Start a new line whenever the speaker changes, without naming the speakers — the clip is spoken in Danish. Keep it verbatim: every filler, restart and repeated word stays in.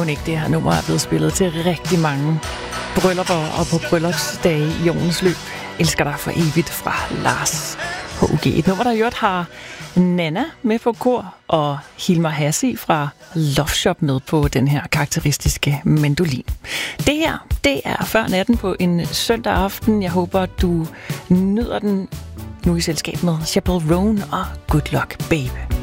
Mon ikke det her nummer er blevet spillet til rigtig mange bryllupper og på bryllupsdage i årens løb. Elsker dig for evigt fra Lars H G. Et nummer, der i øvrigt har Nana med på kor og Hilmar Hassi fra Love Shop med på den her karakteristiske mandolin. Det her, det er før natten på en søndag aften. Jeg håber, du nyder den nu i selskab med Chappell Roan og Good Luck Babe.